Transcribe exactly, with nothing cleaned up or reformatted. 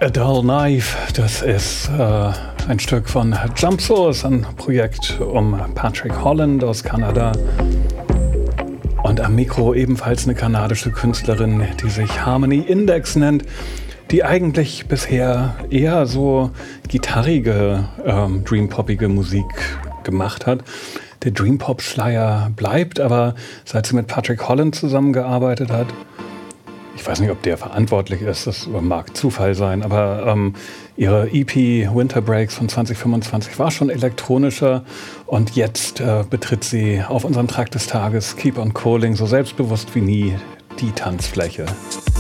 A Dull Knife, das ist äh, ein Stück von Jump Source, ein Projekt um Patrick Holland aus Kanada. Und am Mikro ebenfalls eine kanadische Künstlerin, die sich Harmony Index nennt, die eigentlich bisher eher so gitarrige, ähm, dreampoppige Musik gemacht hat. Der Dreampop-Schleier bleibt, aber seit sie mit Patrick Holland zusammengearbeitet hat, ich weiß nicht, ob der verantwortlich ist, das mag Zufall sein, aber ähm, ihre E P Winter Breaks von zwanzig fünfundzwanzig war schon elektronischer und jetzt äh, betritt sie auf unserem Track des Tages Keep on Calling so selbstbewusst wie nie die Tanzfläche.